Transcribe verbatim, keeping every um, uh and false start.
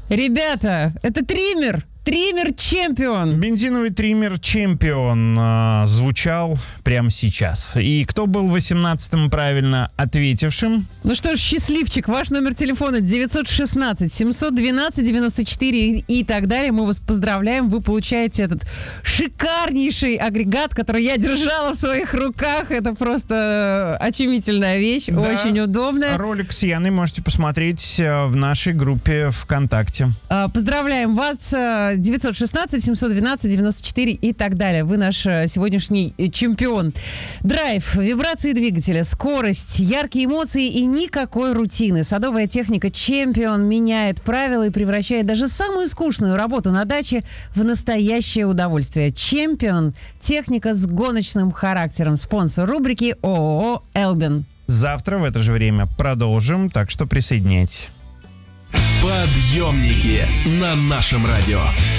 Ребята, это триммер. Триммер Чемпион. Бензиновый триммер Чемпион э, звучал прямо сейчас. И кто был восемнадцатым правильно ответившим? Ну что ж, счастливчик, ваш номер телефона девятьсот шестнадцать семьсот двенадцать девяносто четыре и так далее. Мы вас поздравляем. Вы получаете этот шикарнейший агрегат, который я держала в своих руках. Это просто очумительная вещь, да. Очень удобная. Ролик с Яной можете посмотреть в нашей группе ВКонтакте. Поздравляем вас. девятьсот шестнадцать семьсот двенадцать девяносто четыре и так далее. Вы наш сегодняшний чемпион. Драйв, вибрации двигателя, скорость, яркие эмоции и никакой рутины. Садовая техника Чемпион меняет правила и превращает даже самую скучную работу на даче в настоящее удовольствие. Чемпион – техника с гоночным характером. Спонсор рубрики ООО «Элбен». Завтра в это же время продолжим, так что присоединяйтесь. Подъемники на нашем радио.